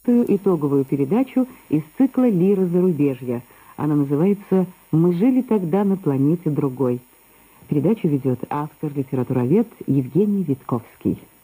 12-ю итоговую передачу из цикла «Лира зарубежья». Она называется «Мы жили тогда на планете другой». Передачу ведет автор, литературовед Евгений Витковский.